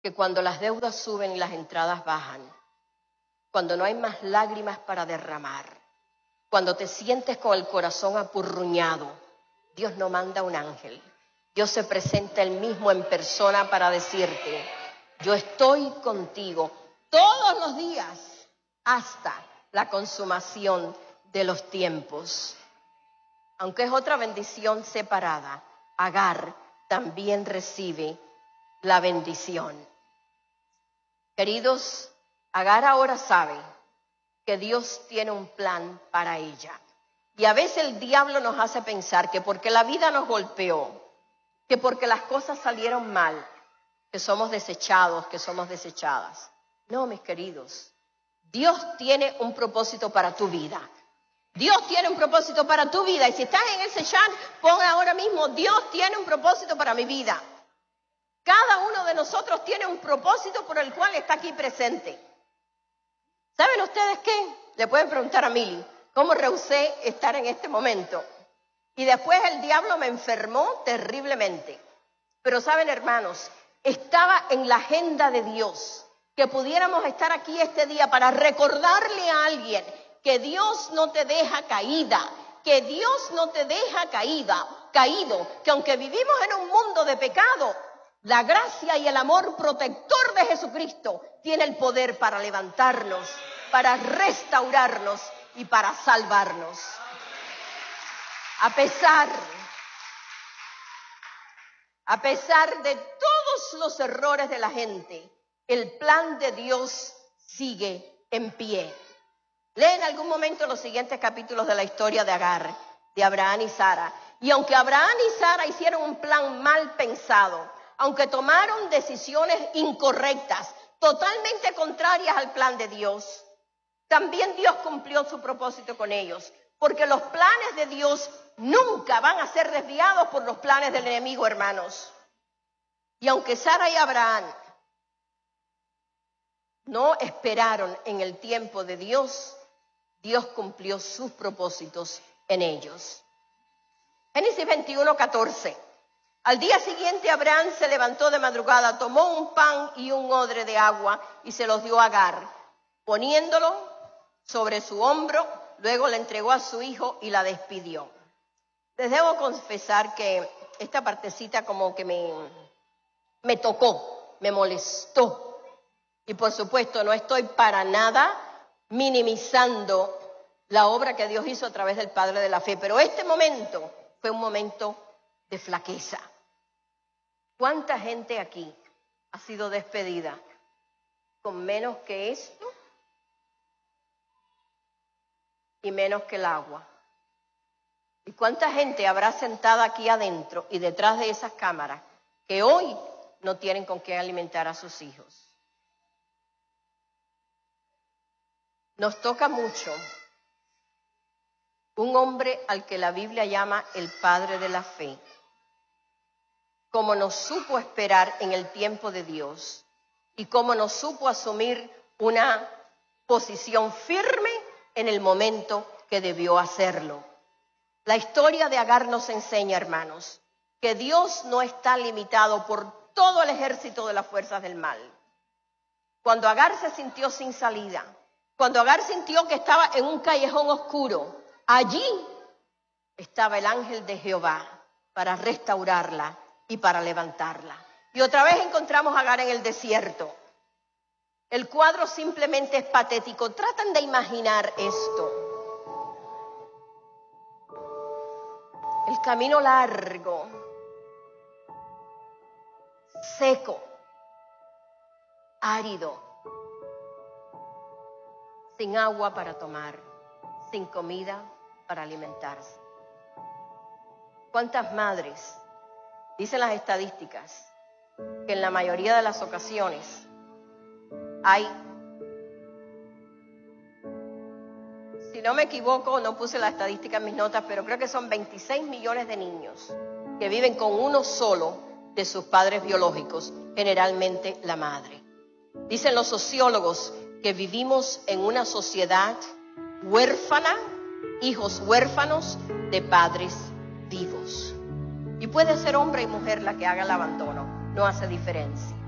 que cuando las deudas suben y las entradas bajan, cuando no hay más lágrimas para derramar, cuando te sientes con el corazón apurruñado, Dios no manda un ángel. Dios se presenta Él mismo en persona para decirte: yo estoy contigo todos los días hasta la consumación de los tiempos. Aunque es otra bendición separada, Agar también recibe la bendición. Queridos, Agar ahora sabe que Dios tiene un plan para ella. Y a veces el diablo nos hace pensar que porque la vida nos golpeó, que porque las cosas salieron mal, que somos desechados, que somos desechadas. No, mis queridos, Dios tiene un propósito para tu vida. Dios tiene un propósito para tu vida. Y si estás en ese chat, pon ahora mismo: Dios tiene un propósito para mi vida. Cada uno de nosotros tiene un propósito por el cual está aquí presente. ¿Saben ustedes qué? Le pueden preguntar a Mili: ¿cómo rehusé estar en este momento? Y después el diablo me enfermó terriblemente. Pero saben, hermanos, estaba en la agenda de Dios que pudiéramos estar aquí este día para recordarle a alguien que Dios no te deja caída, que Dios no te deja caído, que aunque vivimos en un mundo de pecado, la gracia y el amor protector de Jesucristo tiene el poder para levantarnos, para restaurarnos y para salvarnos. A pesar de todos los errores de la gente, el plan de Dios sigue en pie. Lee en algún momento los siguientes capítulos de la historia de Agar, de Abraham y Sara. Y aunque Abraham y Sara hicieron un plan mal pensado, aunque tomaron decisiones incorrectas, totalmente contrarias al plan de Dios, también Dios cumplió su propósito con ellos. Porque los planes de Dios nunca van a ser desviados por los planes del enemigo, hermanos. Y aunque Sara y Abraham no esperaron en el tiempo de Dios, Dios cumplió sus propósitos en ellos. Génesis 21:14. Al día siguiente Abraham se levantó de madrugada, tomó un pan y un odre de agua y se los dio a Agar, poniéndolo sobre su hombro. Luego le entregó a su hijo y la despidió. Les debo confesar que esta partecita como que me tocó, me molestó. Y por supuesto no estoy para nada minimizando la obra que Dios hizo a través del Padre de la Fe. Pero este momento fue un momento de flaqueza. ¿Cuánta gente aquí ha sido despedida con menos que esto y menos que el agua? ¿Y cuánta gente habrá sentada aquí adentro y detrás de esas cámaras que hoy no tienen con qué alimentar a sus hijos? Nos toca mucho un hombre al que la Biblia llama el Padre de la Fe, como nos supo esperar en el tiempo de Dios y como nos supo asumir una posición firme en el momento que debió hacerlo. La historia de Agar nos enseña, hermanos, que Dios no está limitado por todo el ejército de las fuerzas del mal. Cuando Agar se sintió sin salida, cuando Agar sintió que estaba en un callejón oscuro, allí estaba el ángel de Jehová para restaurarla y para levantarla. Y otra vez encontramos a Agar en el desierto. El cuadro simplemente es patético. Tratan de imaginar esto. El camino largo, seco, árido, sin agua para tomar, sin comida para alimentarse. ¿Cuántas madres? Dicen las estadísticas que en la mayoría de las ocasiones hay, si no me equivoco, no puse la estadística en mis notas, pero creo que son 26 millones de niños que viven con uno solo de sus padres biológicos, generalmente la madre. Dicen los sociólogos que vivimos en una sociedad huérfana, hijos huérfanos de padres vivos. Y puede ser hombre y mujer la que haga el abandono, no hace diferencia.